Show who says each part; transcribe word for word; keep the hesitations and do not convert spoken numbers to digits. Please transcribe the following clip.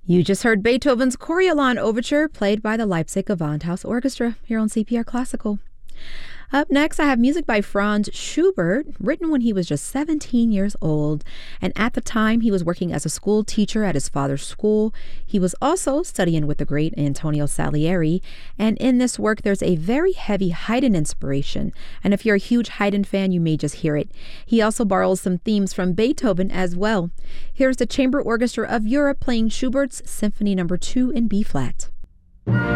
Speaker 1: You just heard Beethoven's Coriolan Overture, played by the Leipzig Gewandhaus Orchestra here on C P R Classical. Up next, I have music by Franz Schubert, written when he was just seventeen years old. And at the time, he was working as a school teacher at his father's school. He was also studying with the great Antonio Salieri. And in this work, there's a very heavy Haydn inspiration. And if you're a huge Haydn fan, you may just hear it. He also borrows some themes from Beethoven as well. Here's the Chamber Orchestra of Europe playing Schubert's Symphony Number two in B-flat.